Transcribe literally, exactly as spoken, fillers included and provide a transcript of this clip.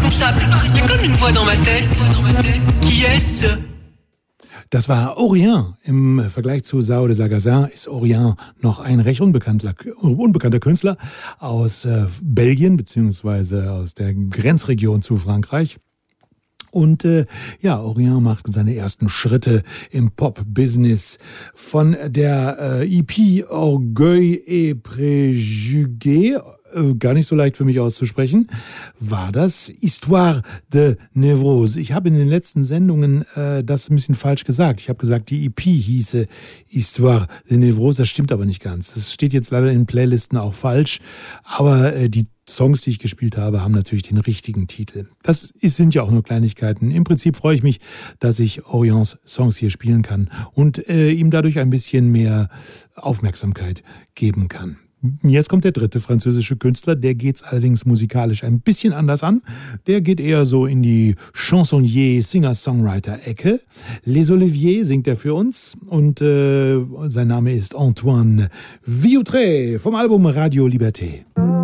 comme ça, c'est comme une voix dans ma tête. Qui est-ce? Das war Orient. Im Vergleich zu Sao de Sagazin ist Orient noch ein recht unbekannter, unbekannter Künstler aus äh, Belgien beziehungsweise aus der Grenzregion zu Frankreich. Und äh, ja, Orient macht seine ersten Schritte im Pop-Business. Von der äh, E P Orgueil et Préjugés, äh, gar nicht so leicht für mich auszusprechen, war das Histoire de Névrose. Ich habe in den letzten Sendungen äh, das ein bisschen falsch gesagt. Ich habe gesagt, die E P hieße Histoire de Névrose. Das stimmt aber nicht ganz. Das steht jetzt leider in Playlisten auch falsch. Aber äh, die Songs, die ich gespielt habe, haben natürlich den richtigen Titel. Das ist, sind ja auch nur Kleinigkeiten. Im Prinzip freue ich mich, dass ich Orients Songs hier spielen kann und äh, ihm dadurch ein bisschen mehr Aufmerksamkeit geben kann. Jetzt kommt der dritte französische Künstler, der geht's allerdings musikalisch ein bisschen anders an. Der geht eher so in die Chansonnier, Singer-Songwriter-Ecke. Les Oliviers singt er für uns und äh, sein Name ist Antoine Viutré vom Album Radio Liberté.